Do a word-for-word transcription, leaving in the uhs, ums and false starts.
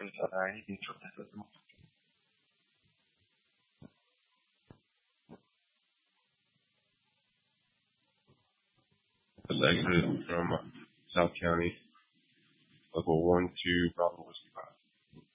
The exit from South County, level one two, Bravo Whiskey